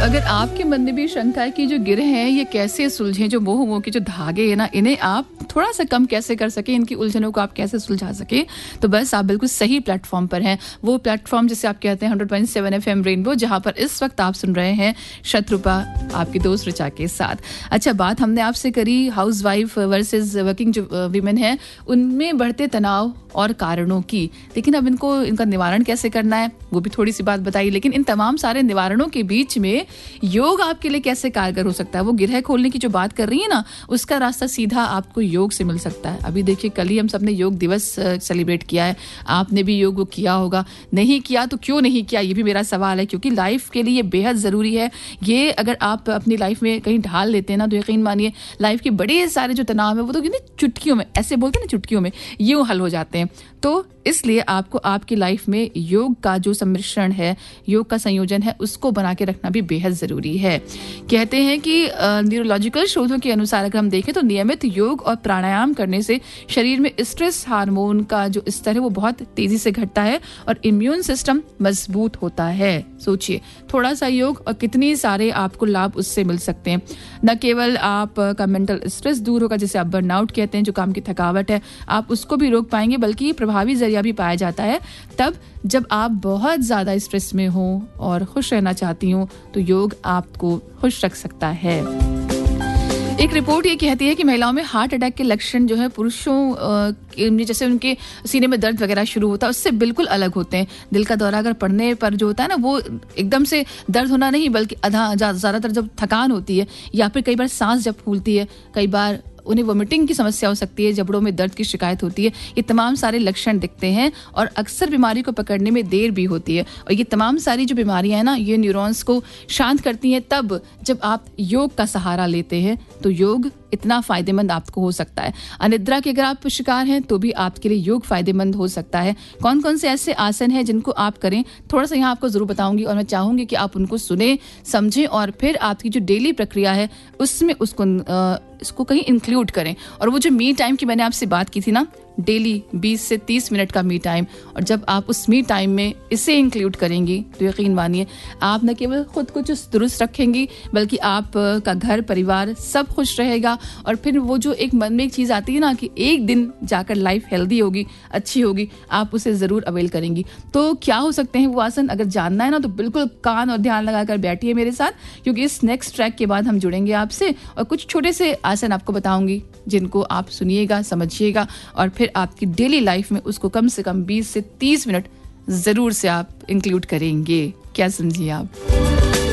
अगर आपके मन में भी शंका है कि जो गिरह हैं ये कैसे सुलझें, जो मोह के जो धागे हैं ना, इन्हें आप थोड़ा सा कम कैसे कर सके, इनकी उलझनों को आप कैसे सुलझा सके, तो बस आप बिल्कुल सही प्लेटफॉर्म पर हैं। वो प्लेटफॉर्म जिसे आप कहते हैं 100.7 FM रेनबो, जहां पर इस वक्त आप सुन रहे हैं शत्रुपा आपकी दोस्त ऋचा के साथ। अच्छा, बात हमने आपसे करी हाउसवाइफ वर्सेस वर्किंग जो वीमेन है उनमें बढ़ते तनाव और कारणों की, लेकिन अब इनका निवारण कैसे करना है वो भी थोड़ी सी बात बताई। लेकिन इन तमाम सारे निवारणों के बीच में योग आपके लिए कैसे कारगर हो सकता है, वो गिरह खोलने की जो बात कर रही है ना, उसका रास्ता सीधा आपको योग से मिल सकता है। अभी देखिए, कल ही हम सबने योग दिवस सेलिब्रेट किया है। आपने भी योग वो किया होगा, नहीं किया तो क्यों नहीं किया, ये भी मेरा सवाल है, क्योंकि लाइफ के लिए बेहद ज़रूरी है। ये अगर आप अपनी लाइफ में कहीं ढाल लेते हैं ना, तो यकीन मानिए लाइफ के बड़े सारे जो तनाव है वो तो चुटकियों में, ऐसे बोलते हैं ना, चुटकियों में यूं हल हो जाते हैं। तो इसलिए आपको आपकी लाइफ में योग का जो सम्मिश्रण है, योग का संयोजन है, उसको बना के रखना भी बेहद ज़रूरी है। कहते हैं कि न्यूरोलॉजिकल शोधों के अनुसार अगर हम देखें तो नियमित योग और प्राणायाम करने से शरीर में स्ट्रेस हार्मोन का जो स्तर है वो बहुत तेज़ी से घटता है और इम्यून सिस्टम मजबूत होता है। सोचिए, थोड़ा सा योग और कितने सारे आपको लाभ उससे मिल सकते हैं। न केवल आपका मेंटल स्ट्रेस दूर होगा, जिसे आप बर्नआउट कहते हैं, जो काम की थकावट है, आप उसको भी रोक पाएंगे, बल्कि प्रभावी जरिया भी पाया जाता है तब जब आप बहुत ज़्यादा स्ट्रेस में हो और खुश रहना चाहती हो, तो योग आपको खुश रख सकता है। एक रिपोर्ट ये कहती है कि महिलाओं में हार्ट अटैक के लक्षण जो है पुरुषों जैसे उनके सीने में दर्द वगैरह शुरू होता है उससे बिल्कुल अलग होते हैं। दिल का दौरा अगर पड़ने पर जो होता है ना, वो एकदम से दर्द होना नहीं, बल्कि ज़्यादातर जब थकान होती है या फिर कई बार सांस जब फूलती है, कई बार उन्हें वोमिटिंग की समस्या हो सकती है, जबड़ों में दर्द की शिकायत होती है, ये तमाम सारे लक्षण दिखते हैं और अक्सर बीमारी को पकड़ने में देर भी होती है। और ये तमाम सारी जो बीमारियां हैं ना, ये न्यूरॉन्स को शांत करती हैं तब जब आप योग का सहारा लेते हैं। तो योग इतना फायदेमंद आपको हो सकता है। अनिद्रा के अगर आप शिकार हैं तो भी आपके लिए योग फायदेमंद हो सकता है। कौन कौन से ऐसे आसन हैं जिनको आप करें, थोड़ा सा यहाँ आपको जरूर बताऊंगी और मैं चाहूंगी कि आप उनको सुने, समझें और फिर आपकी जो डेली प्रक्रिया है उसमें इसको कहीं इंक्लूड करें। और वो जो मी टाइम की मैंने आपसे बात की थी ना, डेली 20 से 30 मिनट का मी टाइम, और जब आप उस मी टाइम में इसे इंक्लूड करेंगी तो यकीन मानिए आप न केवल खुद को चुस्त दुरुस्त रखेंगी, बल्कि आपका घर परिवार सब खुश रहेगा। और फिर वो जो एक मन में एक चीज़ आती है ना कि एक दिन जाकर लाइफ हेल्दी होगी, अच्छी होगी, आप उसे ज़रूर अवेल करेंगी। तो क्या हो सकते हैं वो आसन, अगर जानना है ना तो बिल्कुल कान और ध्यान लगाकर बैठिए मेरे साथ, क्योंकि इस नेक्स्ट ट्रैक के बाद हम जुड़ेंगे आपसे और कुछ छोटे से आसन आपको बताऊंगी जिनको आप सुनिएगा, समझिएगा और फिर आपकी डेली लाइफ में उसको कम से कम 20 से 30 मिनट ज़रूर से आप इंक्लूड करेंगे। क्या समझिए आप?